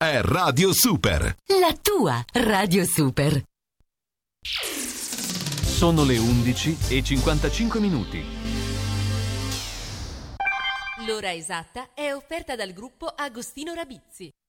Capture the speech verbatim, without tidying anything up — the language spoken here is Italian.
è Radio Super. La tua Radio Super. Sono le undici e cinquantacinque minuti. L'ora esatta è offerta dal gruppo Agostino Rabizzi.